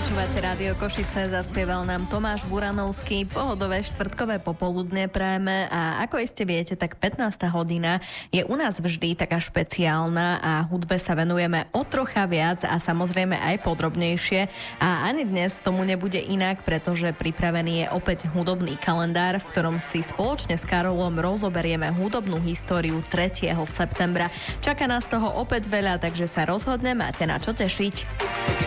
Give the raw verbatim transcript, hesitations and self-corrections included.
Počúvate Rádio Košice, zaspieval nám Tomáš Buranovský. Pohodové štvrtkové popoludne prajeme a ako iste viete, tak pätnásta hodina je u nás vždy taká špeciálna a hudbe sa venujeme o trocha viac a samozrejme aj podrobnejšie. A ani dnes tomu nebude inak, pretože pripravený je opäť hudobný kalendár, v ktorom si spoločne s Karolom rozoberieme hudobnú históriu tretieho septembra. Čaká nás toho opäť veľa, takže sa rozhodne, máte na čo tešiť.